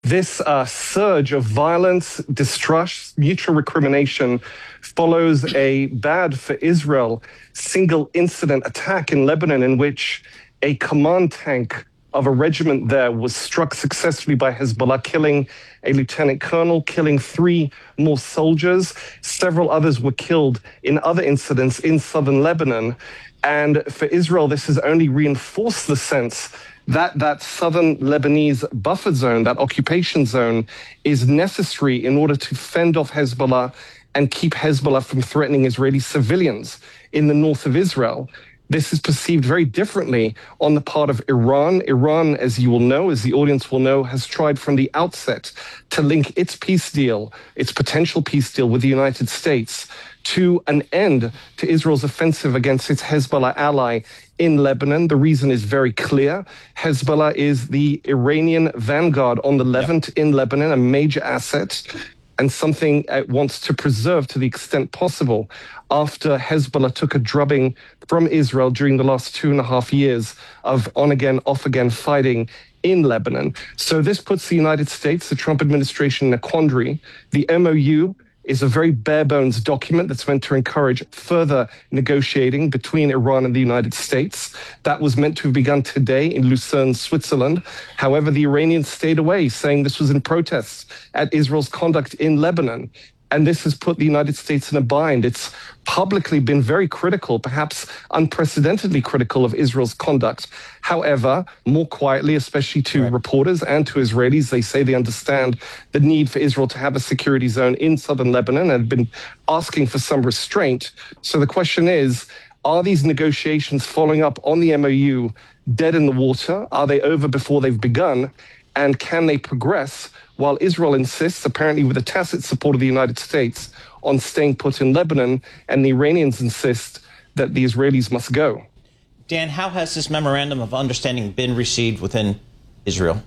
This surge of violence, distrust, mutual recrimination follows a bad for Israel single incident attack in Lebanon in which a command tank of a regiment there was struck successfully by Hezbollah, killing a lieutenant colonel, killing 3 more soldiers. Several others were killed in other incidents in southern Lebanon. And for Israel, this has only reinforced the sense that that southern Lebanese buffer zone, that occupation zone, is necessary in order to fend off Hezbollah and keep Hezbollah from threatening Israeli civilians in the north of Israel. This is perceived very differently on the part of Iran. Iran, as you will know, as the audience will know, has tried from the outset to link its peace deal, its potential peace deal with the United States, to an end to Israel's offensive against its Hezbollah ally in Lebanon. The reason is very clear. Hezbollah is the Iranian vanguard on the Levant in Lebanon, a major asset, and something it wants to preserve to the extent possible after Hezbollah took a drubbing from Israel during the last 2.5 years of on-again, off-again fighting in Lebanon. So this puts the United States, the Trump administration, in a quandary. The MOU is a very bare-bones document that's meant to encourage further negotiating between Iran and the United States. That was meant to have begun today in Lucerne, Switzerland. However, the Iranians stayed away, saying this was in protest at Israel's conduct in Lebanon. And this has put the United States in a bind. It's publicly been very critical, perhaps unprecedentedly critical of Israel's conduct. However, more quietly, especially to reporters and to Israelis, they say they understand the need for Israel to have a security zone in southern Lebanon and have been asking for some restraint. So the question is, are these negotiations following up on the MOU dead in the water? Are they over before they've begun? And can they progress while Israel insists, apparently with the tacit support of the United States, on staying put in Lebanon, and the Iranians insist that the Israelis must go? Dan, how has this memorandum of understanding been received within Israel?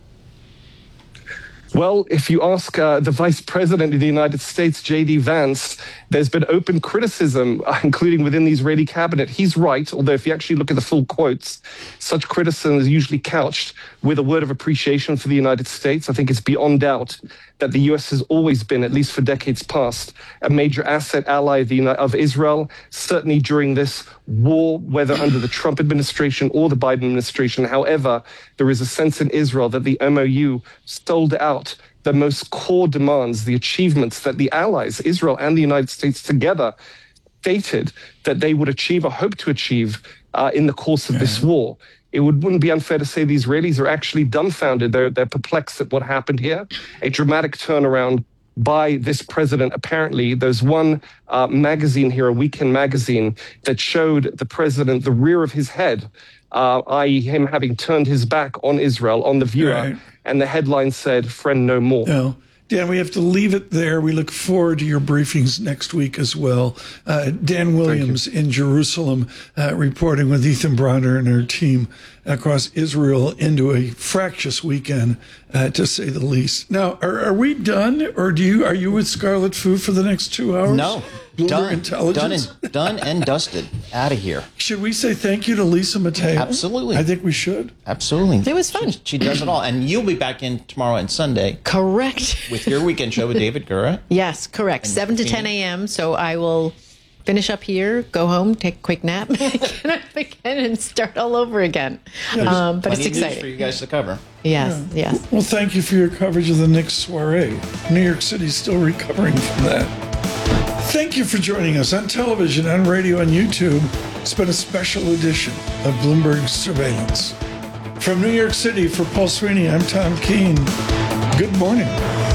Well, if you ask the Vice President of the United States, J.D. Vance, there's been open criticism, including within the Israeli cabinet. He's right, although if you actually look at the full quotes, such criticism is usually couched with a word of appreciation for the United States. I think it's beyond doubt that the U.S. has always been, at least for decades past, a major asset ally of Israel, certainly during this war, whether under the Trump administration or the Biden administration. However, there is a sense in Israel that the MOU sold out the most core demands, the achievements that the allies, Israel and the United States together, stated that they would achieve or hope to achieve in the course of this war. It wouldn't be unfair to say the Israelis are actually dumbfounded. They're perplexed at what happened here. A dramatic turnaround by this president, apparently. There's one magazine here, a weekend magazine, that showed the president the rear of his head, i.e. him having turned his back on Israel, on the viewer. Right. And the headline said, "Friend no more." No. Dan, we have to leave it there. We look forward to your briefings next week as well. Dan Williams in Jerusalem, reporting with Ethan Bronner and her team across Israel into a fractious weekend, to say the least. Now, are we done, or are you with Scarlet Fu for the next 2 hours? No. Done and dusted. Out of here. Should we say thank you to Lisa Mateo? Absolutely. I think we should. Absolutely. It was fun. She does it all. And you'll be back in tomorrow and Sunday. Correct. With your weekend show with David Gura. Yes, correct. 7 to 10 a.m. So I will finish up here, go home, take a quick nap, get up again, and start all over again. Yeah, but it's exciting for you guys to cover. Yes, yes. Well, thank you for your coverage of the Knicks soiree. New York City's still recovering from that. Thank you for joining us on television, on radio, and YouTube. It's been a special edition of Bloomberg Surveillance. From New York City, for Paul Sweeney, I'm Tom Keene. Good morning.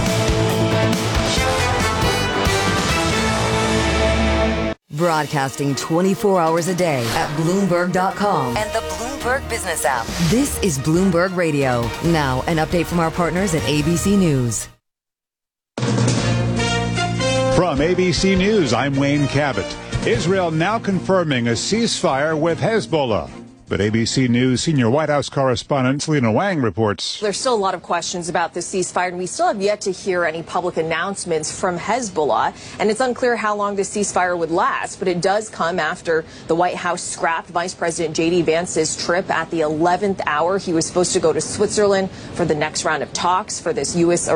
Broadcasting 24 hours a day at Bloomberg.com and the Bloomberg Business app. This is Bloomberg Radio. Now, an update from our partners at ABC News. From ABC News, I'm Wayne Cabot. Israel now confirming a ceasefire with Hezbollah. But ABC News senior White House correspondent Selena Wang reports. There's still a lot of questions about the ceasefire, and we still have yet to hear any public announcements from Hezbollah. And it's unclear how long the ceasefire would last, but it does come after the White House scrapped Vice President J.D. Vance's trip at the 11th hour. He was supposed to go to Switzerland for the next round of talks for this U.S.